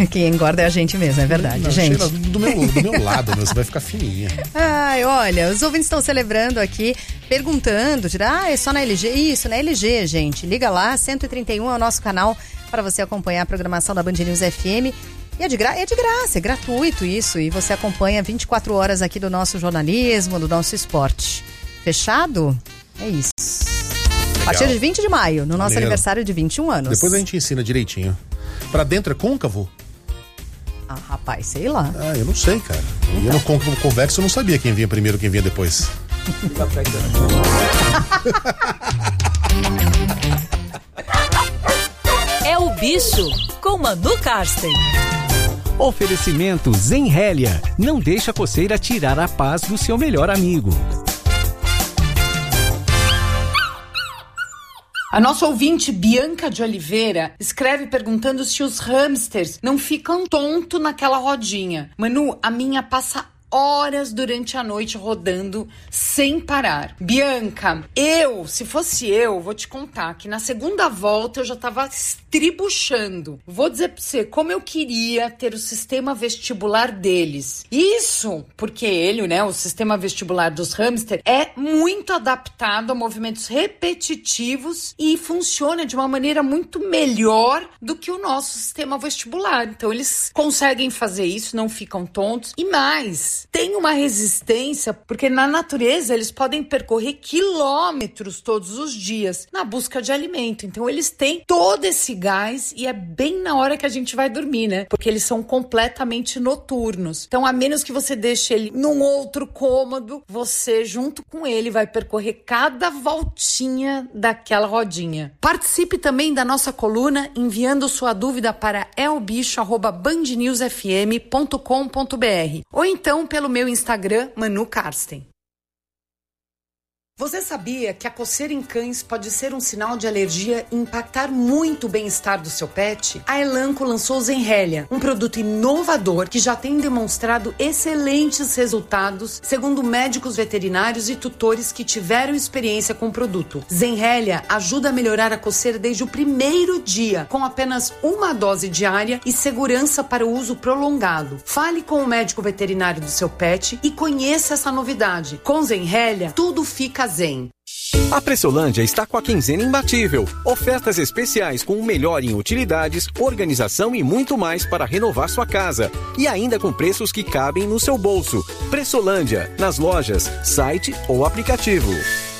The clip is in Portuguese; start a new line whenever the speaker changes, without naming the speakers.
Quem engorda é a gente mesmo, é verdade,
não,
gente.
Do meu lado, você vai ficar fininha.
Ai, olha, os ouvintes estão celebrando aqui, perguntando, é só na LG? Isso, na LG, gente. Liga lá, 131 é o nosso canal para você acompanhar a programação da Band News FM. E é de graça, é gratuito isso. E você acompanha 24 horas aqui do nosso jornalismo, do nosso esporte. Fechado? É isso. A partir de 20 de maio, no nosso aniversário de 21 anos.
Depois a gente ensina direitinho. Pra dentro é côncavo?
Ah, rapaz, sei lá.
Ah, eu não sei, cara. Eu não converso, eu não sabia quem vinha primeiro, quem vinha depois.
É o Bicho, com Manu Karsten.
Oferecimento Zenrélia. Não deixa a coceira tirar a paz do seu melhor amigo.
A nossa ouvinte Bianca de Oliveira escreve perguntando se os hamsters não ficam tontos naquela rodinha. Manu, a minha passa horas durante a noite rodando sem parar. Bianca, se fosse eu, vou te contar que na segunda volta eu já tava estribuchando. Vou dizer pra você como eu queria ter o sistema vestibular deles. Isso porque ele, né, o sistema vestibular dos hamster é muito adaptado a movimentos repetitivos e funciona de uma maneira muito melhor do que o nosso sistema vestibular. Então eles conseguem fazer isso, não ficam tontos e mais, tem uma resistência, porque na natureza eles podem percorrer quilômetros todos os dias na busca de alimento. Então eles têm todo esse gás e é bem na hora que a gente vai dormir, né? Porque eles são completamente noturnos. Então, a menos que você deixe ele num outro cômodo, você, junto com ele, vai percorrer cada voltinha daquela rodinha. Participe também da nossa coluna enviando sua dúvida para elbicho@bandnewsfm.com.br ou então pelo meu Instagram, Manu Karsten. Você sabia que a coceira em cães pode ser um sinal de alergia e impactar muito o bem-estar do seu pet? A Elanco lançou Zenrélia, um produto inovador que já tem demonstrado excelentes resultados, segundo médicos veterinários e tutores que tiveram experiência com o produto. Zenrélia ajuda a melhorar a coceira desde o primeiro dia, com apenas uma dose diária e segurança para o uso prolongado. Fale com o médico veterinário do seu pet e conheça essa novidade. Com Zenrélia, tudo fica zen.
A Pressolândia está com a quinzena imbatível. Ofertas especiais com o melhor em utilidades, organização e muito mais para renovar sua casa. E ainda com preços que cabem no seu bolso. Pressolândia, nas lojas, site ou aplicativo.